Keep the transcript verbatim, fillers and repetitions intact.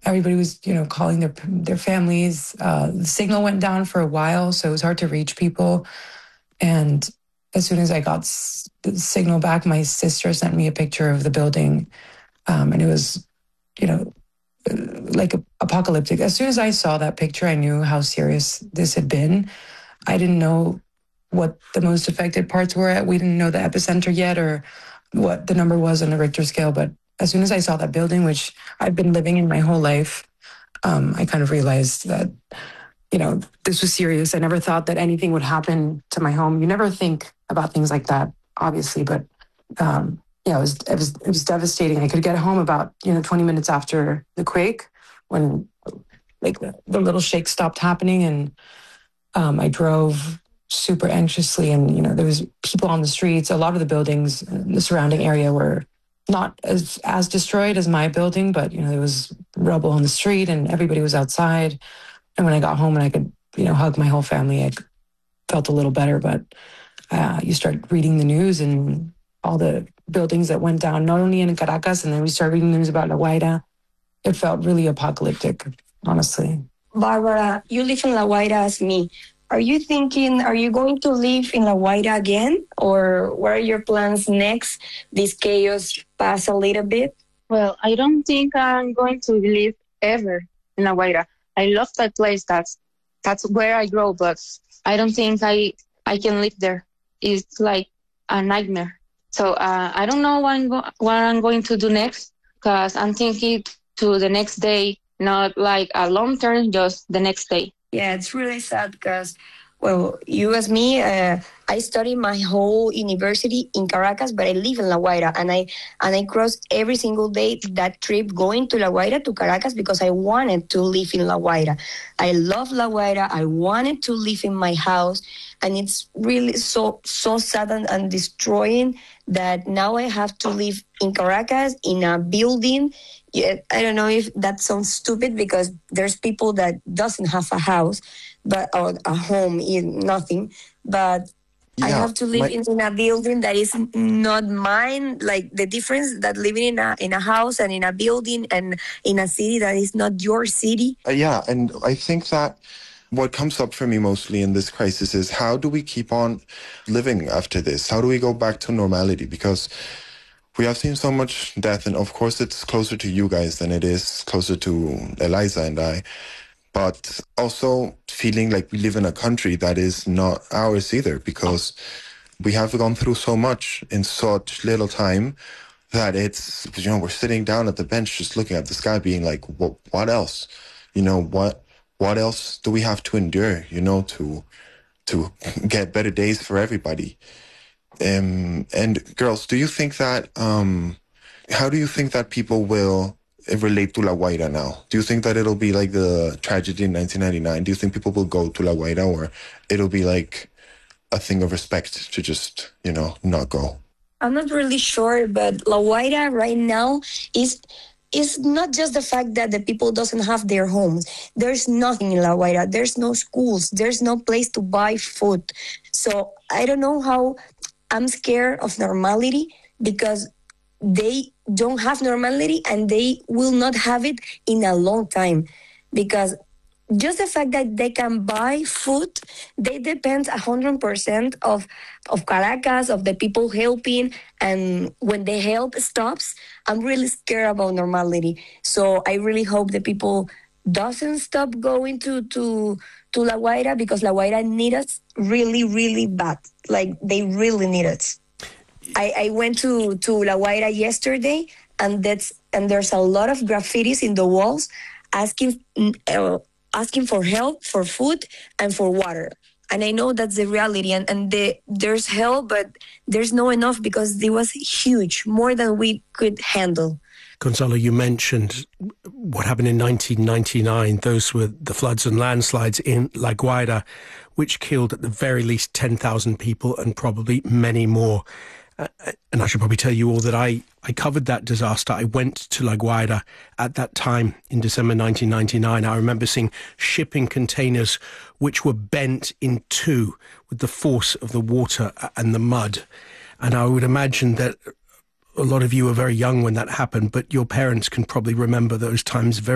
everybody was, you know, calling their their families. Uh, the signal went down for a while, so it was hard to reach people. And as soon as I got s- the signal back, my sister sent me a picture of the building, um, and it was, you know, like a, apocalyptic. As soon as I saw that picture, I knew how serious this had been. I didn't know what the most affected parts were. We didn't know the epicenter yet or what the number was on the Richter scale. But as soon as I saw that building, which I've been living in my whole life, um, I kind of realized that, you know, this was serious. I never thought that anything would happen to my home. You never think about things like that, obviously, but um, yeah, it was, it was it was devastating. I could get home about, you know, twenty minutes after the quake when like the, the little shake stopped happening, and um, I drove super anxiously, and you know there was people on the streets. A lot of the buildings in the surrounding area were not as as destroyed as my building, but you know there was rubble on the street, and everybody was outside. And when I got home and I could you know hug my whole family, I felt a little better. But uh, you start reading the news and all the buildings that went down, not only in Caracas, and then we started reading news about La Guaira. It felt really apocalyptic, honestly. Barbara, you live in La Guaira as me. Are you thinking, are you going to live in La Guaira again? Or what are your plans next? This chaos pass a little bit? Well, I don't think I'm going to live ever in La Guaira. I love that place. That's that's where I grow, but I don't think I, I can live there. It's like a nightmare. So uh, I don't know what I'm, go- what I'm going to do next, because I'm thinking to the next day, not like a long term, just the next day. Yeah, it's really sad because, well, you as me, uh, I studied my whole university in Caracas, but I live in La Guaira, and I and I cross every single day that trip going to La Guaira to Caracas because I wanted to live in La Guaira. I love La Guaira. I wanted to live in my house, and it's really so so sad and, and destroying that now I have to live in Caracas in a building. Yeah, I don't know if that sounds stupid because there's people that doesn't have a house, but or a home, in nothing. But yeah, I have to live my- in a building that is not mine. Like the difference that living in a in a house and in a building and in a city that is not your city. Uh, yeah, and I think that what comes up for me mostly in this crisis is how do we keep on living after this? How do we go back to normality? Because we have seen so much death, and of course it's closer to you guys than it is closer to Eliza and I. But also feeling like we live in a country that is not ours either, because we have gone through so much in such little time that it's, you know, we're sitting down at the bench just looking at the sky being like, what, what else? You know, what what else do we have to endure, you know, to to get better days for everybody? Um, and girls, do you think that, um, how do you think that people will relate to La Guaira now? Do you think that it'll be like the tragedy in nineteen ninety-nine? Do you think people will go to La Guaira, or it'll be like a thing of respect to just, you know, not go? I'm not really sure, but La Guaira right now is is not just the fact that the people doesn't have their homes. There's nothing in La Guaira. There's no schools. There's no place to buy food. So I don't know how. I'm scared of normality because they don't have normality and they will not have it in a long time. Because just the fact that they can buy food, they depend one hundred percent of, of Caracas, of the people helping. And when the help stops, I'm really scared about normality. So I really hope the people doesn't stop going to, to, to La Guaira, because La Guaira need us really, really bad. Like, they really need us. I, I went to, to La Guaira yesterday, and that's and there's a lot of graffitis in the walls asking uh, asking for help, for food, and for water. And I know that's the reality, and, and the, there's help, but there's no enough because it was huge, more than we could handle. Gonzalo, you mentioned what happened in nineteen ninety-nine. Those were the floods and landslides in La Guaira, which killed at the very least ten thousand people and probably many more. Uh, and I should probably tell you all that I, I covered that disaster. I went to La Guaira at that time in December nineteen ninety-nine. I remember seeing shipping containers which were bent in two with the force of the water and the mud. And I would imagine that a lot of you were very young when that happened, but your parents can probably remember those times very